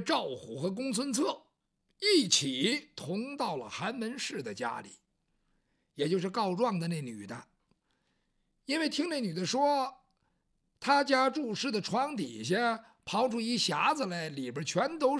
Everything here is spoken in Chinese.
赵虎和公孙策一起同到了韩门氏的家里，也就是告状的那女的。因为听那女的说，她家住室的床底下刨出一匣子来，里边全都